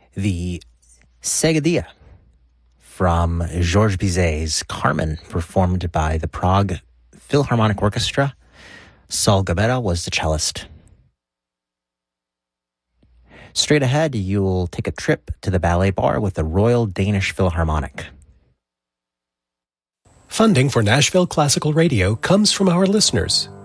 the Seguidilla from Georges Bizet's Carmen, performed by the Prague Philharmonic Orchestra. Saul Gomera was the cellist. Straight ahead, you'll take a trip to the ballet bar with the Royal Danish Philharmonic. Funding for Nashville Classical Radio comes from our listeners.